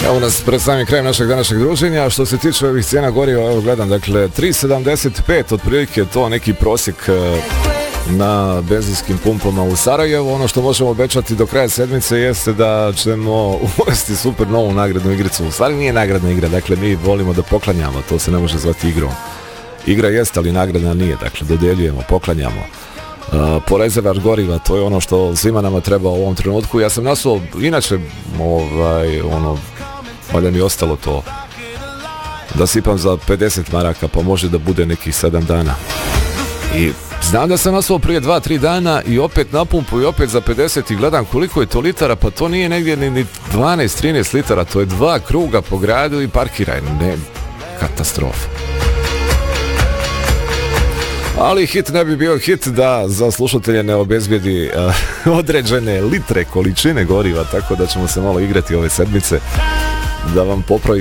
Evo nas pred samim krajem našeg današnjeg druženja. Što se tiče ovih cijena goriva, evo gledam, dakle 3,75 otprilike to neki prosjek na benzinskim pumpama u Sarajevu. Ono što možemo obećati do kraja sedmice jeste da ćemo uvesti super novu nagradnu igricu. U stvari nije nagradna igra, dakle mi volimo da poklanjamo, to se ne može zvati igrom. Igra jeste, ali nagradna nije, dakle dodeljujemo, poklanjamo. Porezevač goriva, to je ono što svima nama treba u ovom trenutku. Ja sam nasuo, inače, valjda mi ostalo to da sipam za 50 maraka, pa može da bude nekih 7 dana. I znam da sam nasuo prije 2-3 dana i opet na pumpu i opet za 50 i gledam koliko je to litara, pa to nije negdje ni 12-13 litara, to je 2 kruga po gradu i parkiraj. Ne, katastrofa. Ali hit ne bi bio hit da za slušatelje ne obezbijedi određene litre količine goriva, tako da ćemo se malo igrati ove sedmice da vam